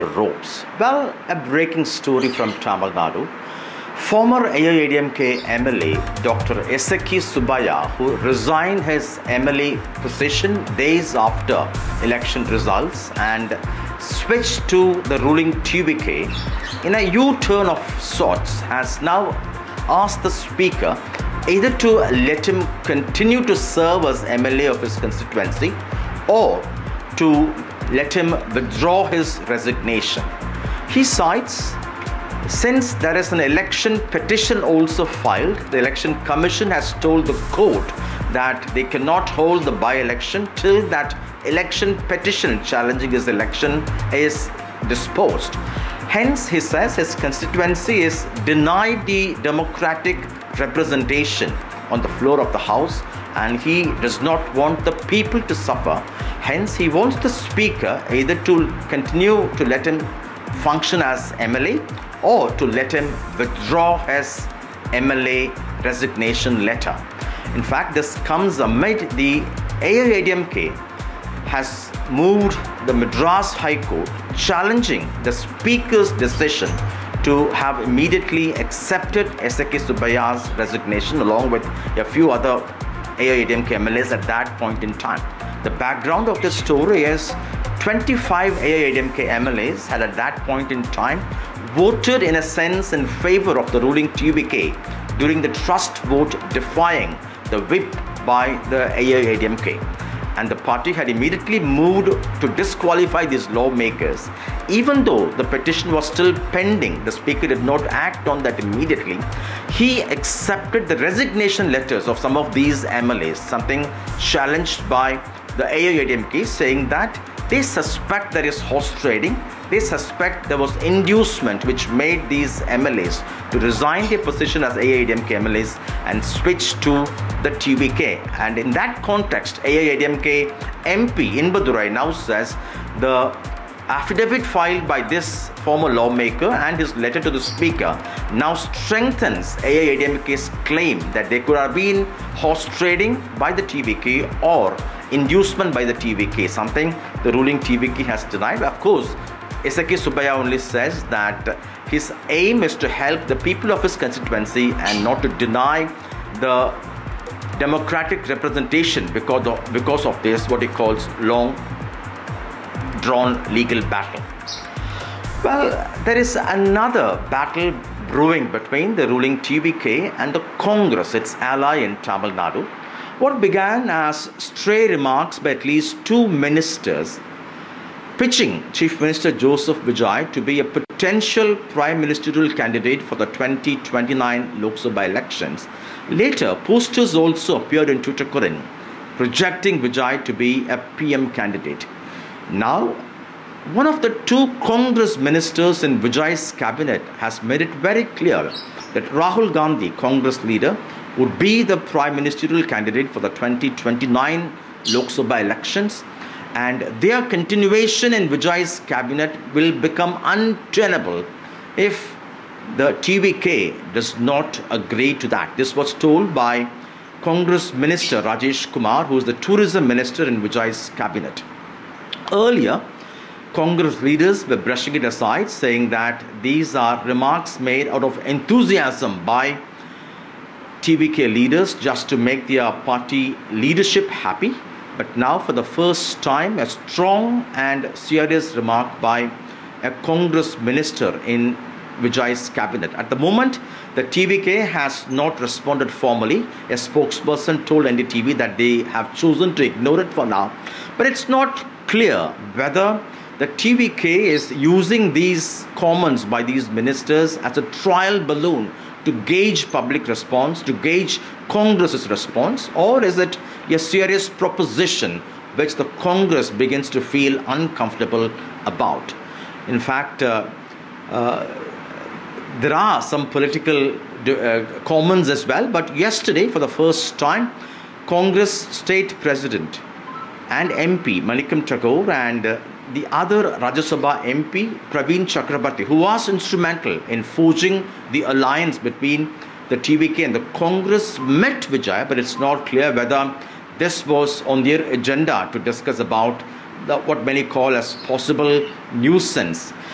ropes. Well, a breaking story from Tamil Nadu. Former AIADMK MLA Dr. Eseki Subaya, who resigned his MLA position days after election results and switched to the ruling TVK, in a U-turn of sorts, has now asked the Speaker either to let him continue to serve as MLA of his constituency or to let him withdraw his resignation. He cites, since there is an election petition also filed, the Election Commission has told the court that they cannot hold the by-election till that election petition challenging his election is disposed. Hence, he says his constituency is denied the democratic representation on the floor of the House, and he does not want the people to suffer. Hence, he wants the Speaker either to continue to let him function as MLA or to let him withdraw his MLA resignation letter. In fact, this comes amid the AIADMK has moved the Madras High Court challenging the Speaker's decision to have immediately accepted Eseki Subaya's resignation along with a few other AIADMK MLAs at that point in time. The background of this story is 25 AIADMK MLAs had at that point in time voted in a sense in favor of the ruling TVK during the trust vote defying the whip by the AIADMK. And the party had immediately moved to disqualify these lawmakers. Even though the petition was still pending, the Speaker did not act on that immediately. He accepted the resignation letters of some of these MLAs, something challenged by the AIADMK, saying that they suspect there is horse trading. They suspect there was inducement which made these MLAs to resign their position as AIADMK MLAs and switch to the TVK. And in that context, AIADMK MP Inbadurai now says the affidavit filed by this former lawmaker and his letter to the Speaker now strengthens AIADMK's claim that there could have been horse trading by the TVK or inducement by the TVK, something the ruling TVK has denied. Of course, Eseki Subaya only says that his aim is to help the people of his constituency and not to deny the democratic representation because of this, what he calls long drawn legal battle. Well, there is another battle brewing between the ruling TVK and the Congress, its ally in Tamil Nadu. What began as stray remarks by at least two ministers pitching Chief Minister Joseph Vijay to be a potential prime ministerial candidate for the 2029 Lok Sabha elections. Later, posters also appeared in Tuticorin projecting Vijay to be a PM candidate. Now, one of the two Congress ministers in Vijay's cabinet has made it very clear that Rahul Gandhi, Congress leader, would be the prime ministerial candidate for the 2029 Lok Sabha elections, and their continuation in Vijay's cabinet will become untenable if the TVK does not agree to that. This was told by Congress Minister Rajesh Kumar, who is the tourism minister in Vijay's cabinet. Earlier, Congress leaders were brushing it aside, saying that these are remarks made out of enthusiasm by TVK leaders just to make their party leadership happy. But now, for the first time, a strong and serious remark by a Congress minister in Vijay's cabinet. At the moment, the TVK has not responded formally. A spokesperson told NDTV that they have chosen to ignore it for now. But it's not clear whether the TVK is using these comments by these ministers as a trial balloon to gauge public response, to gauge Congress's response, or is it a serious proposition which the Congress begins to feel uncomfortable about? In fact, there are some political comments as well, but yesterday, for the first time, Congress State President and MP Manikam Tagore and the other Rajya Sabha MP Praveen Chakrabarti, who was instrumental in forging the alliance between the TVK and the Congress, met Vijay, but it's not clear whether this was on their agenda to discuss about what many call as possible nuisance.